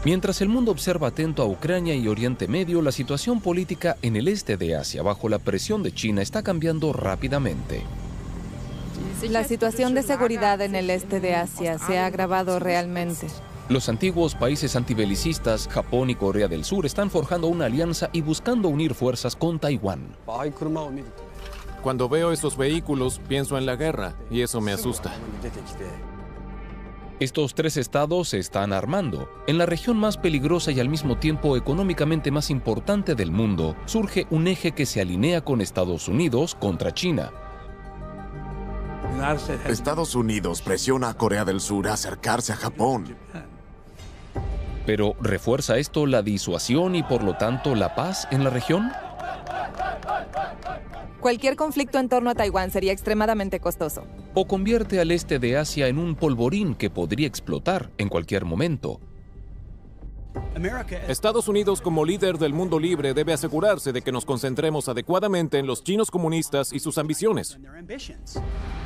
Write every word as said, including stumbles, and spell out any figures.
Mientras el mundo observa atento a Ucrania y Oriente Medio, la situación política en el este de Asia, bajo la presión de China, está cambiando rápidamente. La situación de seguridad en el este de Asia se ha agravado realmente. Los antiguos países antibelicistas, Japón y Corea del Sur, están forjando una alianza y buscando unir fuerzas con Taiwán. Cuando veo esos vehículos, pienso en la guerra, y eso me asusta. Estos tres estados se están armando. En la región más peligrosa y al mismo tiempo económicamente más importante del mundo, surge un eje que se alinea con Estados Unidos contra China. Estados Unidos presiona a Corea del Sur a acercarse a Japón. Pero ¿refuerza esto la disuasión y por lo tanto la paz en la región? Cualquier conflicto en torno a Taiwán sería extremadamente costoso. ¿O convierte al este de Asia en un polvorín que podría explotar en cualquier momento? Estados Unidos, como líder del mundo libre, debe asegurarse de que nos concentremos adecuadamente en los chinos comunistas y sus ambiciones.